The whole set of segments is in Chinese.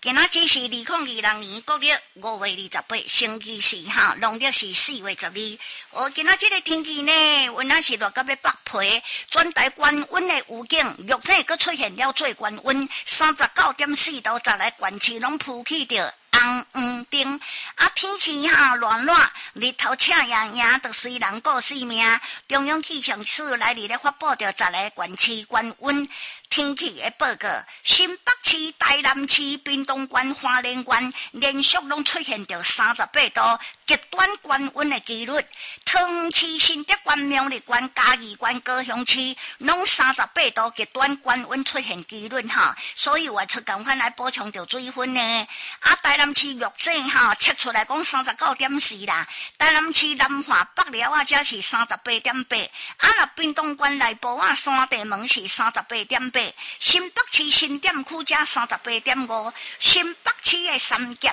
今仔日是2026年国历5月28，星期四哈，农历是4月12。今仔日的天气呢，温啊是热到要爆皮，全台高温的预警，肉体佫出现了最高温39.4度，再来县市拢铺起着红黄灯。天气热，日头赤炎炎，就虽人过性命。中央气象署来日咧发布着10个县市高温天气的报告，新北市、台南市、屏东县、花莲县连续拢出现着38度极端高温的几率。桃园市、新竹县、苗栗县、嘉义县、高雄市拢38度极端高温出现几率哈，所以我出赶快来补充着水分呢。台南市玉井测出来讲39.4啦，台南市南华北寮则是38.8，若屏东县内埔山地门是38.8。新北市新店区加38.5，新北市的三甲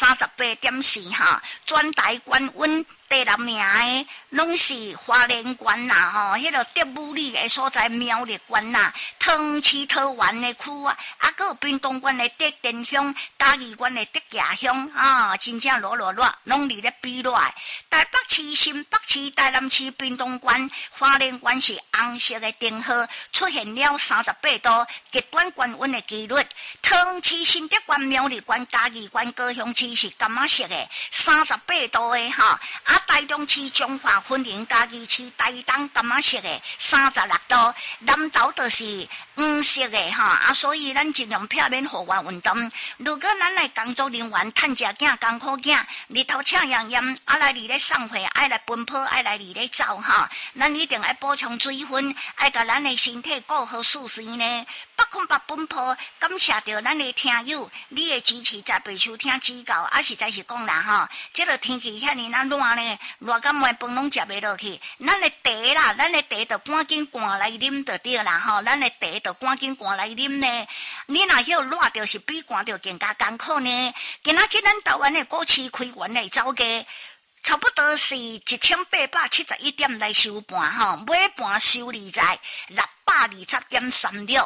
38.4哈，全台高温第6名的拢是花莲县啦迄个德武里的所在苗栗县啦，桃园市桃园的区还有屏东县的德田乡、嘉义县的德甲乡真正热，拢伫咧比热。台北市、新北市、台南市、屏东县、花莲县是红色的灯号，出现了38度极端高温的几率。桃园市、新竹县、苗栗县、嘉义县、高雄市是柑仔色的38度的台中市、中华云林、嘉义市、台东柑仔色的36度，南投就是黄色的所以咱尽量避免户外运动。如果咱来工作人员趁食囝、艰苦囝，日头赤炎炎，来里咧送货，爱来奔跑，爱来里咧走咱一定要补充水分，爱甲咱的身体顾好舒适呢。北空北奔跑，感谢着咱的听友，你的支持才袂收听指教，实在是讲啦这个天气遐尼热呢，热到糜饭拢食袂落去。咱的茶就赶紧灌来啉就对啦咱的茶就赶紧灌来啉呢。你若晓热就是比寒着更加艰苦呢。今仔日咱台湾的股市开源的走价。差不多是1871点来收盘买盘收利在620.36。